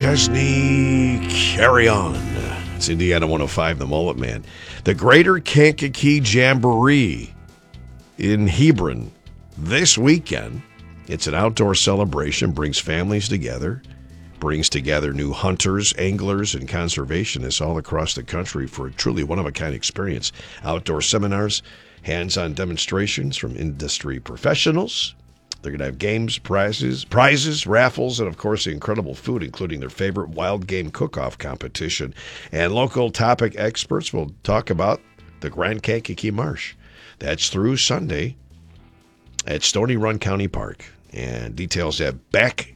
Chesney, carry on. It's Indiana 105, the Mullet Man. The Greater Kankakee Jamboree in Hebron this weekend. It's an outdoor celebration, brings families together, brings together new hunters, anglers, and conservationists all across the country for a truly one-of-a-kind experience. Outdoor seminars, hands-on demonstrations from industry professionals. They're going to have games, prizes, raffles, and, of course, incredible food, including their favorite wild game cook-off competition. And local topic experts will talk about the Grand Kankakee Marsh. That's through Sunday at Stony Run County Park. And details at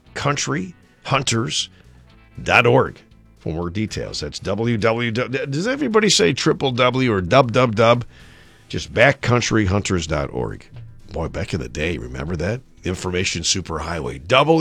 backcountryhunters.org for more details. That's www. Does everybody say triple W or dub? Just backcountryhunters.org. Boy, back in the day, remember that? Information Superhighway.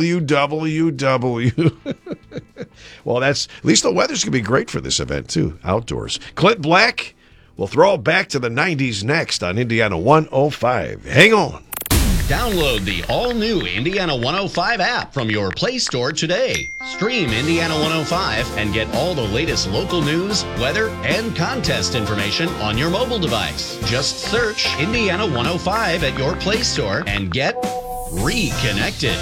www. Well, that's at least the weather's going to be great for this event, too. Outdoors. Clint Black will throw it back to the 90s next on Indiana 105. Hang on. Download the all-new Indiana 105 app from your Play Store today. Stream Indiana 105 and get all the latest local news, weather, and contest information on your mobile device. Just search Indiana 105 at your Play Store and get reconnected.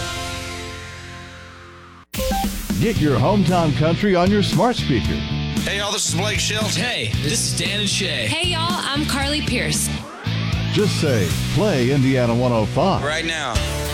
Get your hometown country on your smart speaker. Hey, y'all, this is Blake Shelton. Hey, this is Dan and Shay. Hey, y'all, I'm Carly Pierce. Just say, play Indiana 105. Right now.